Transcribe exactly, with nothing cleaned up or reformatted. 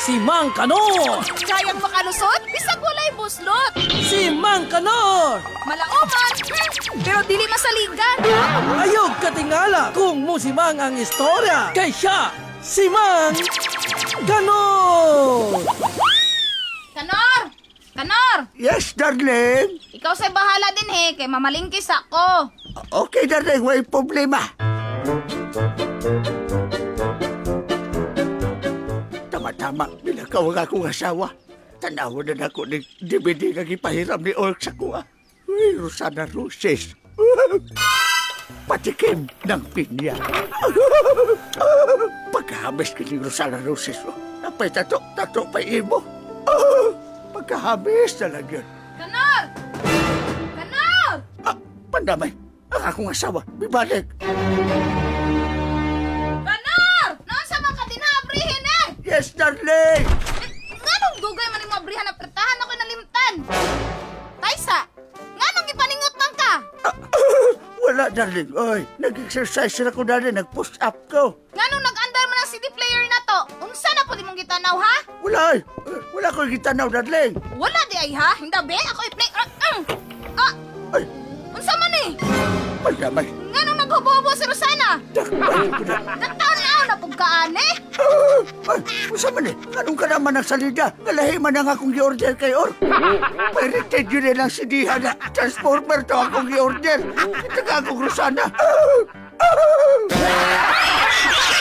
Si Mang Kanor! Kayang makalusot, bisag walay buslot. Si Mang Kanor! Malaoman, pero dili masaligan. Ayog katingala kung musimang ang istorya. Kay siya, si Mang Kanor! Kanor! Kanor! Yes, darling. Ikaw sa'y bahala din he, kay mamalingkis ako. Okay, darling. May problema. Tama-tama, binakawag akong asawa. Tanaw na ako ng D V D nga gipahiram ni Ork sa kuha. Uy, Rosana Roses. Patikim ng pinya. Pagkahabis ka ni Rosana Roses, oh. Napay tato, tato pa imo. Pagkahabis na lang yun. Kanor! Kanor! Ah, pandamay, ang akong asawa, bibalik. Kanor! Noon sa mga dinabrihin eh! Yes, darling! Nganong dugay man yung mabrihan na pretahan ako nalimtan? Taysa, nganong ipaningot man ka? Wala, darling. Oy, nag-exercise na ko, darling. Nag-push up ko. Nganong nag-andar man ang C D player na to? Unsa na po di mong gitanaw ha? Wala, ay. Wala ko gitanaw, darling. Wala di ay ha? Hindi be, ako i-play. Ah, ah, ah. Ay, Unsa man eh? pandamay. Nganong naghubo-hubo si Rosana? Dakbay ko na. Nagtaon na ako na pagkaan eh. Ay, kung man eh. Anong ka naman ang salida? Galahi man ang akong gi-order kay Ork. Pirated yun eh lang si Diha na transformer to akong gi-order. Ito ka akong Rosana.